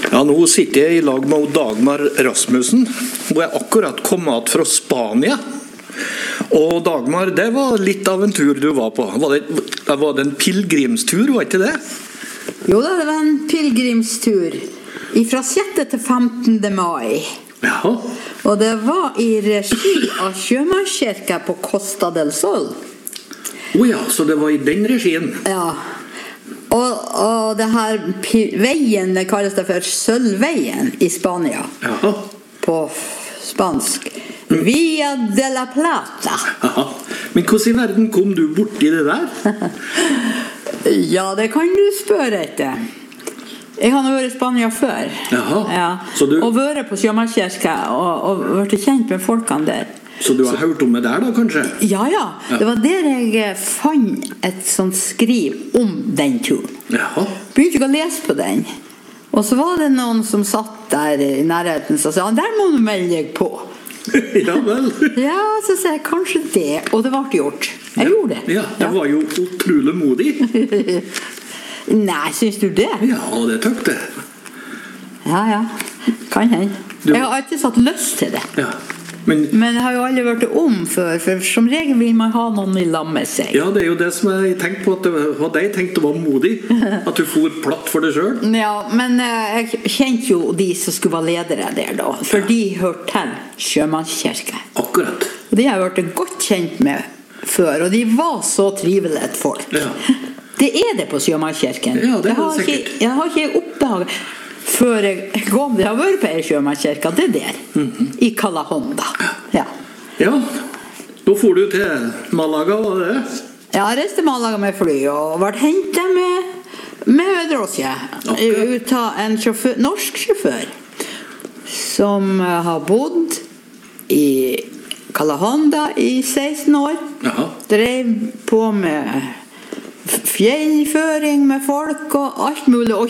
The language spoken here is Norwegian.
Ja, nå sitter jeg i lag med Dagmar Rasmussen. Hun akkurat kommet fra Spania. Og Dagmar, det var litt av en tur du var på. Var det en pilgrimstur, var ikke det? Jo da, det var en pilgrimstur. Fra 6. til 15. mai. Ja. Og det var i regi av Sjømannskirken på Costa del Sol. Ja, så det var i den regien? Ja. Og det her veien, det kalles det for Sølvveien i Spania. Ja. På spansk. Via de la Plata. Ja. Men hvordan i verden kom du bort i det der? Ja, det kan du spørre etter. Jeg har vært i Spania før. Jaha. Ja. Og vært på Sjømannskirken og vært kjent med folkene der. Så du har hørt om det der da, kanskje? Ja. Det var der jeg fant et sånt skriv om den turen. Jaha. Begynte ikke å lese på den. Og så var det noen som satt der i nærheten og sa, der må du melde deg på. Ja vel. Ja, så sa jeg kanskje det, og det ble gjort. Jeg gjorde det. Ja, det var jo utrolig modig. Nei, synes du det? Ja, det tøkt det. Ja, kan hende. Jeg har alltid satt lyst til det. Ja. Men jeg har jo aldri vært om før, for som regel vil man ha noen i lag med seg. Ja, det er jo det som jeg tenkte på, at det var det jeg tenkte var modig, at du for platt for deg selv. Ja, men jeg kjente jo de som skulle være ledere der da, for de hørte til Sjømannskirken. Akkurat. Og de har jeg vært godt kjent med før, og de var så trivelige et folk. Ja. Det er det på Sjømannskirken. Ja, det er det sikkert. Jeg har ikke oppdaget før jeg kom. Jeg har vært på en Sjømannskirken, det der. I Calahonda. Ja. Ja, da får du til Malaga, var det? Ja, jeg reiste til Malaga med fly, og ble hentet med drosje. Ut av en norsk sjåfør, som har bodd i Calahonda i 16 år. Jaha. Drev på med fjellføring med folk og alt mulig, og